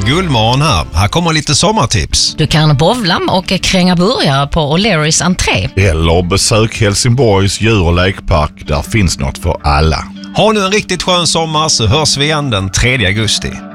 Gullmorgon här. Här kommer lite sommartips. Du kan bowla och kränga burgare på O'Learys entré. Eller besök Helsingborgs djur- och lekpark. Där finns något för alla. Ha nu en riktigt skön sommar så hörs vi igen den 3 augusti.